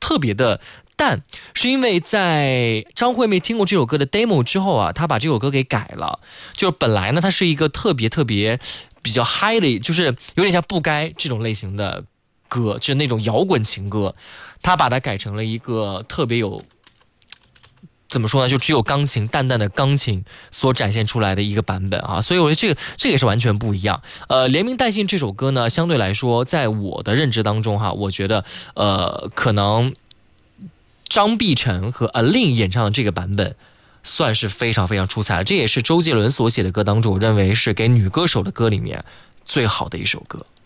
特别的淡，是因为在张惠妹听过这首歌的 demo 之后啊，她把这首歌给改了。就是本来呢，它是一个特别比较嗨的，就是有点像不该这种类型的歌，就是那种摇滚情歌，她把它改成了一个特别有。怎么说呢？就只有钢琴，淡淡的钢琴所展现出来的一个版本啊，所以我觉得这个也是完全不一样。连名带姓这首歌呢，相对来说，在我的认知当中哈，我觉得可能张碧晨和Alin演唱的这个版本算是非常非常出彩了。这也是周杰伦所写的歌当中，我认为是给女歌手的歌里面最好的一首歌。